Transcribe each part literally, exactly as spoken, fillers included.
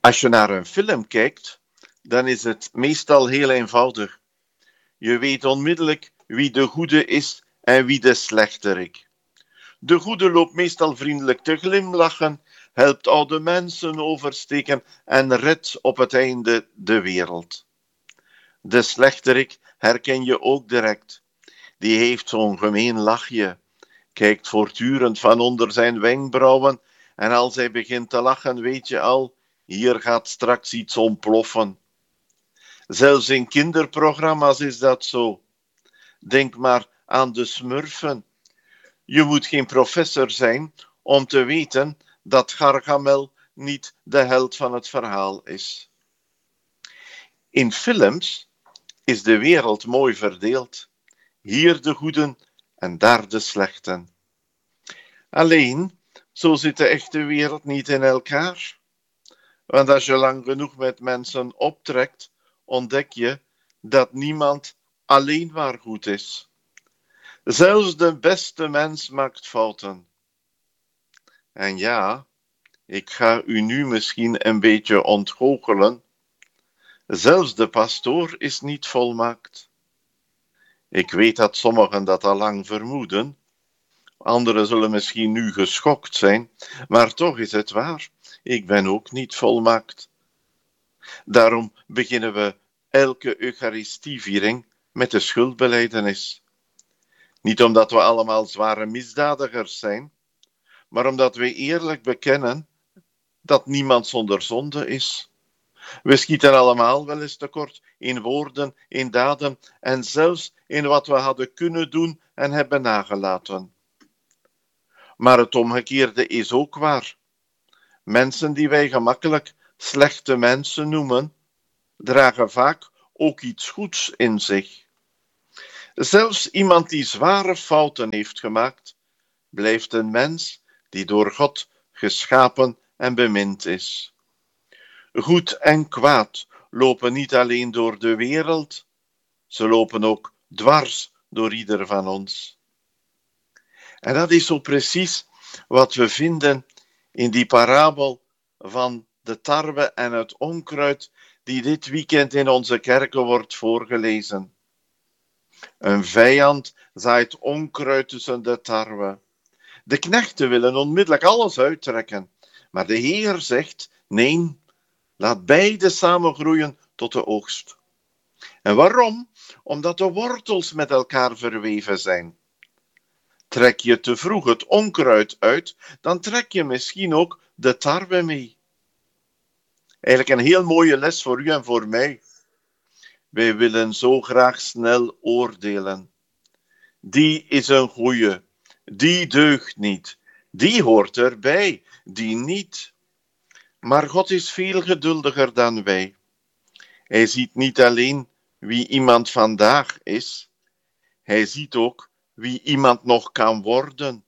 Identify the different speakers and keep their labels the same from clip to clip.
Speaker 1: Als je naar een film kijkt, dan is het meestal heel eenvoudig. Je weet onmiddellijk wie de goede is en wie de slechterik. De goede loopt meestal vriendelijk te glimlachen, helpt oude mensen oversteken en redt op het einde de wereld. De slechterik herken je ook direct. Die heeft zo'n gemeen lachje, kijkt voortdurend van onder zijn wenkbrauwen en als hij begint te lachen weet je al, hier gaat straks iets ontploffen. Zelfs in kinderprogramma's is dat zo. Denk maar aan de Smurfen. Je moet geen professor zijn om te weten dat Gargamel niet de held van het verhaal is. In films is de wereld mooi verdeeld. Hier de goeden en daar de slechten. Alleen, zo zit de echte wereld niet in elkaar. Want als je lang genoeg met mensen optrekt, ontdek je dat niemand alleen maar goed is. Zelfs de beste mens maakt fouten. En ja, ik ga u nu misschien een beetje ontgoochelen. Zelfs de pastoor is niet volmaakt. Ik weet dat sommigen dat al lang vermoeden. Anderen zullen misschien nu geschokt zijn, maar toch is het waar. Ik ben ook niet volmaakt. Daarom beginnen we elke Eucharistieviering met de schuldbelijdenis. Niet omdat we allemaal zware misdadigers zijn, maar omdat we eerlijk bekennen dat niemand zonder zonde is. We schieten allemaal wel eens tekort in woorden, in daden en zelfs in wat we hadden kunnen doen en hebben nagelaten. Maar het omgekeerde is ook waar. Mensen die wij gemakkelijk slechte mensen noemen, dragen vaak ook iets goeds in zich. Zelfs iemand die zware fouten heeft gemaakt, blijft een mens die door God geschapen en bemind is. Goed en kwaad lopen niet alleen door de wereld, ze lopen ook dwars door ieder van ons. En dat is zo precies wat we vinden in die parabel van de tarwe en het onkruid die dit weekend in onze kerken wordt voorgelezen. Een vijand zaait onkruid tussen de tarwe. De knechten willen onmiddellijk alles uittrekken, maar de Heer zegt, nee, laat beide samen groeien tot de oogst. En waarom? Omdat de wortels met elkaar verweven zijn. Trek je te vroeg het onkruid uit, dan trek je misschien ook de tarwe mee. Eigenlijk een heel mooie les voor u en voor mij. Wij willen zo graag snel oordelen. Die is een goeie, die deugt niet, die hoort erbij, die niet. Maar God is veel geduldiger dan wij. Hij ziet niet alleen wie iemand vandaag is, hij ziet ook wie iemand nog kan worden.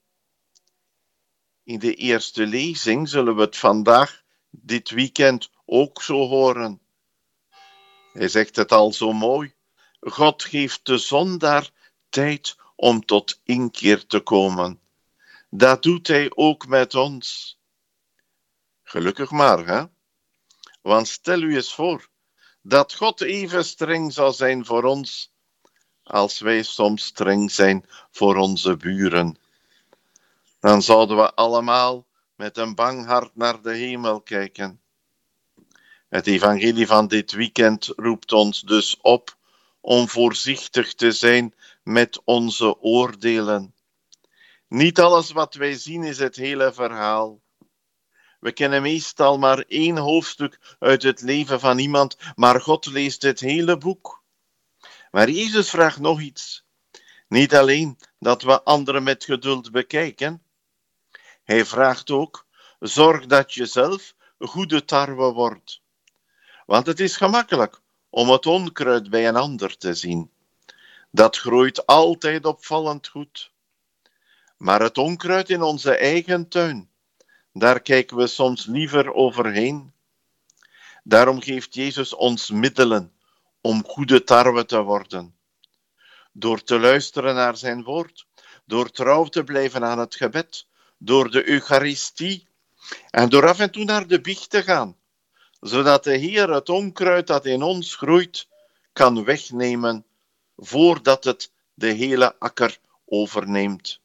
Speaker 1: In de eerste lezing zullen we het vandaag, dit weekend, ook zo horen. Hij zegt het al zo mooi. God geeft de zondaar tijd om tot inkeer te komen. Dat doet hij ook met ons. Gelukkig maar, hè? Want stel u eens voor dat God even streng zal zijn voor ons als wij soms streng zijn voor onze buren. Dan zouden we allemaal met een bang hart naar de hemel kijken. Het evangelie van dit weekend roept ons dus op om voorzichtig te zijn met onze oordelen. Niet alles wat wij zien is het hele verhaal. We kennen meestal maar één hoofdstuk uit het leven van iemand, maar God leest het hele boek. Maar Jezus vraagt nog iets. Niet alleen dat we anderen met geduld bekijken. Hij vraagt ook, zorg dat je zelf goede tarwe wordt. Want het is gemakkelijk om het onkruid bij een ander te zien. Dat groeit altijd opvallend goed. Maar het onkruid in onze eigen tuin, daar kijken we soms liever overheen. Daarom geeft Jezus ons middelen om goede tarwe te worden. Door te luisteren naar zijn woord, door trouw te blijven aan het gebed, door de Eucharistie en door af en toe naar de biecht te gaan, zodat de Heer het onkruid dat in ons groeit kan wegnemen voordat het de hele akker overneemt.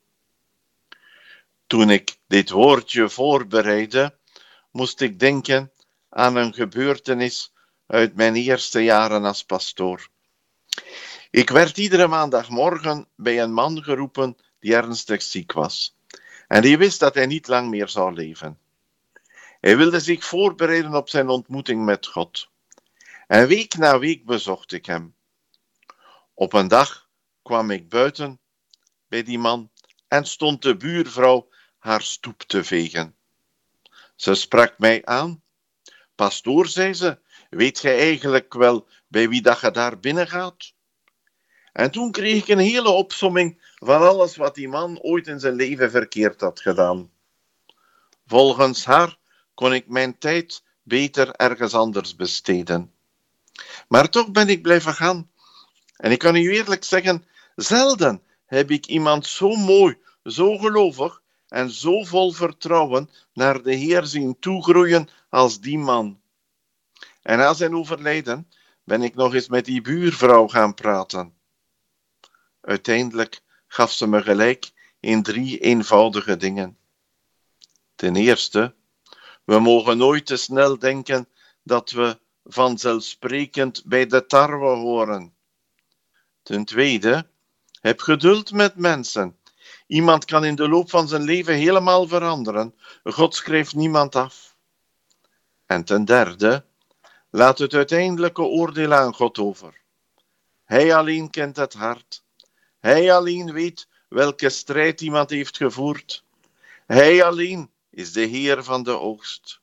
Speaker 1: Toen ik dit woordje voorbereidde, moest ik denken aan een gebeurtenis uit mijn eerste jaren als pastoor. Ik werd iedere maandagmorgen bij een man geroepen die ernstig ziek was. En die wist dat hij niet lang meer zou leven. Hij wilde zich voorbereiden op zijn ontmoeting met God. En week na week bezocht ik hem. Op een dag kwam ik buiten bij die man en stond de buurvrouw haar stoep te vegen. Ze sprak mij aan. Pastoor, zei ze, weet gij eigenlijk wel bij wie dat je daar binnen gaat? En toen kreeg ik een hele opsomming van alles wat die man ooit in zijn leven verkeerd had gedaan. Volgens haar kon ik mijn tijd beter ergens anders besteden. Maar toch ben ik blijven gaan. En ik kan u eerlijk zeggen, zelden heb ik iemand zo mooi, zo gelovig en zo vol vertrouwen naar de Heer zien toegroeien als die man. En na zijn overlijden ben ik nog eens met die buurvrouw gaan praten. Uiteindelijk gaf ze me gelijk in drie eenvoudige dingen. Ten eerste, we mogen nooit te snel denken dat we vanzelfsprekend bij de tarwe horen. Ten tweede, heb geduld met mensen. Iemand kan in de loop van zijn leven helemaal veranderen. God schrijft niemand af. En ten derde, laat het uiteindelijke oordeel aan God over. Hij alleen kent het hart. Hij alleen weet welke strijd iemand heeft gevoerd. Hij alleen is de Heer van de oogst.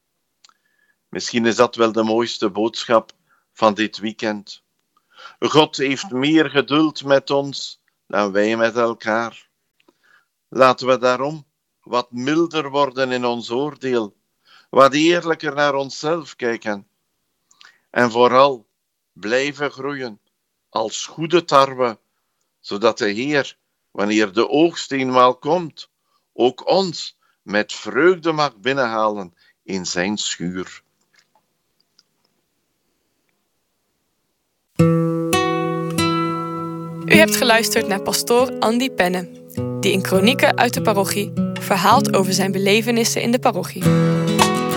Speaker 1: Misschien is dat wel de mooiste boodschap van dit weekend. God heeft meer geduld met ons dan wij met elkaar. Laten we daarom wat milder worden in ons oordeel, wat eerlijker naar onszelf kijken en vooral blijven groeien als goede tarwe, zodat de Heer, wanneer de oogst eenmaal komt, ook ons met vreugde mag binnenhalen in zijn schuur.
Speaker 2: U hebt geluisterd naar pastoor Andy Penne, die in Kronieken uit de parochie verhaalt over zijn belevenissen in de parochie.